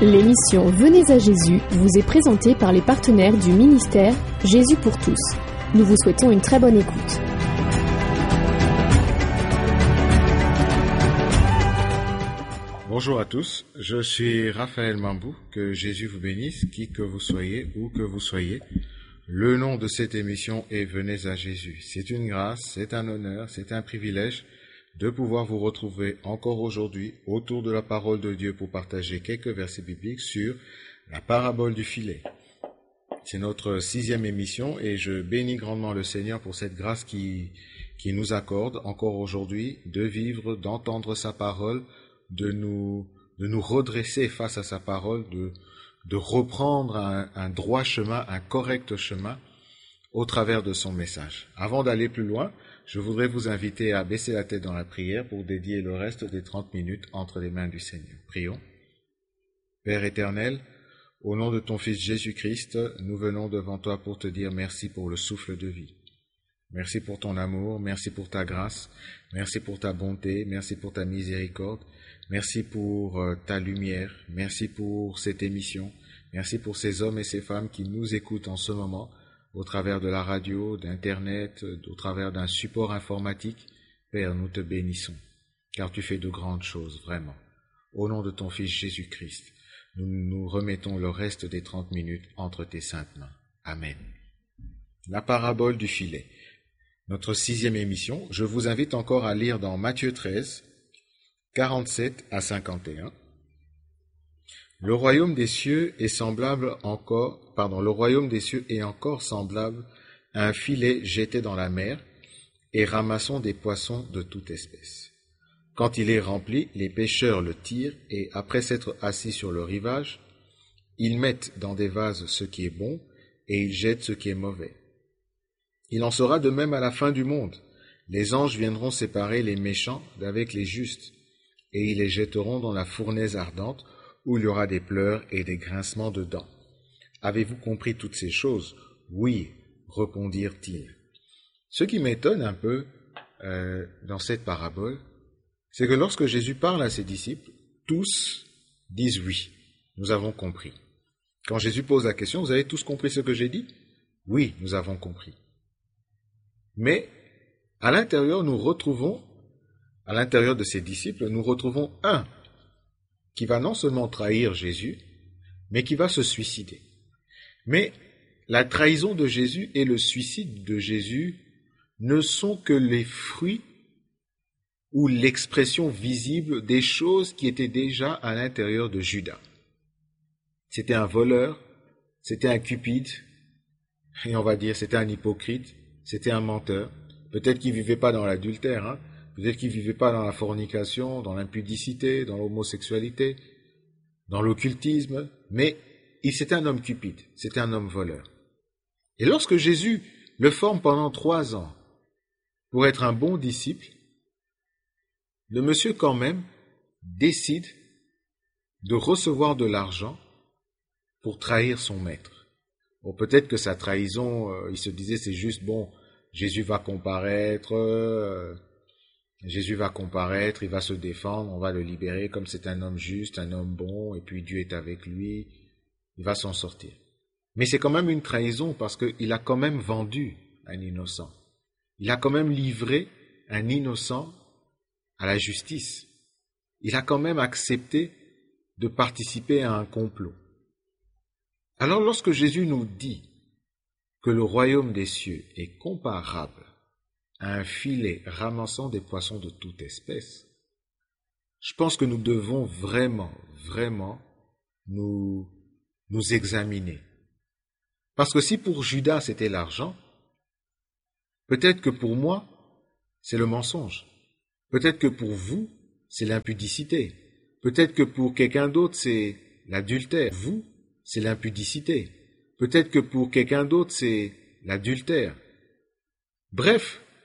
L'émission Venez à Jésus vous est présentée par les partenaires du ministère Jésus pour tous. Nous vous souhaitons une très bonne écoute. Bonjour à tous, je suis Raphaël Mambou, que Jésus vous bénisse, qui que vous soyez, où que vous soyez. Le nom de cette émission est Venez à Jésus. C'est une grâce, c'est un honneur, c'est un privilège de pouvoir vous retrouver encore aujourd'hui autour de la parole de Dieu pour partager quelques versets bibliques sur la parabole du filet. C'est notre 6e émission et je bénis grandement le Seigneur pour cette grâce qui nous accorde encore aujourd'hui de vivre, d'entendre sa parole, de nous redresser face à sa parole, de reprendre un droit chemin, un correct chemin au travers de son message. Avant d'aller plus loin, je voudrais vous inviter à baisser la tête dans la prière pour dédier le reste des 30 minutes entre les mains du Seigneur. Prions. Père éternel, au nom de ton Fils Jésus-Christ, nous venons devant toi pour te dire merci pour le souffle de vie. Merci pour ton amour, merci pour ta grâce, merci pour ta bonté, merci pour ta miséricorde, merci pour ta lumière, merci pour cette émission, merci pour ces hommes et ces femmes qui nous écoutent en ce moment, au travers de la radio, d'Internet, au travers d'un support informatique. Père, nous te bénissons, car tu fais de grandes choses, vraiment. Au nom de ton Fils Jésus-Christ, nous nous remettons le reste des 30 minutes entre tes saintes mains. Amen. La parabole du filet. Notre 6e émission, je vous invite encore à lire dans Matthieu 13, 47 à 51. Le royaume des cieux est encore semblable à un filet jeté dans la mer et ramassant des poissons de toute espèce. Quand il est rempli, les pêcheurs le tirent et, après s'être assis sur le rivage, ils mettent dans des vases ce qui est bon et ils jettent ce qui est mauvais. Il en sera de même à la fin du monde. Les anges viendront séparer les méchants d'avec les justes et ils les jetteront dans la fournaise ardente où il y aura des pleurs et des grincements de dents. Avez-vous compris toutes ces choses? Oui, répondirent-ils. Ce qui m'étonne un peu dans cette parabole, c'est que lorsque Jésus parle à ses disciples, tous disent oui, nous avons compris. Quand Jésus pose la question, vous avez tous compris ce que j'ai dit? Oui, nous avons compris. Mais à l'intérieur, à l'intérieur de ses disciples, nous retrouvons un qui va non seulement trahir Jésus, mais qui va se suicider. Mais la trahison de Jésus et le suicide de Jésus ne sont que les fruits ou l'expression visible des choses qui étaient déjà à l'intérieur de Judas. C'était un voleur, c'était un cupide, et on va dire c'était un hypocrite, c'était un menteur. Peut-être qu'il vivait pas dans l'adultère, peut-être qu'il vivait pas dans la fornication, dans l'impudicité, dans l'homosexualité, dans l'occultisme, mais c'était un homme cupide, c'était un homme voleur. Et lorsque Jésus le forme pendant 3 ans pour être un bon disciple, le monsieur quand même décide de recevoir de l'argent pour trahir son maître. Bon, peut-être que sa trahison, il se disait c'est juste Jésus va comparaître, il va se défendre, on va le libérer comme c'est un homme juste, un homme bon, et puis Dieu est avec lui, il va s'en sortir. Mais c'est quand même une trahison parce qu'il a quand même vendu un innocent. Il a quand même livré un innocent à la justice. Il a quand même accepté de participer à un complot. Alors lorsque Jésus nous dit que le royaume des cieux est comparable à un filet ramassant des poissons de toute espèce, je pense que nous devons vraiment nous examiner. Parce que si pour Judas c'était l'argent, peut-être que pour moi, c'est le mensonge. Peut-être que pour vous, c'est l'impudicité. Peut-être que pour quelqu'un d'autre, c'est l'adultère. Vous, c'est l'impudicité. Peut-être que pour quelqu'un d'autre, c'est l'adultère. Bref,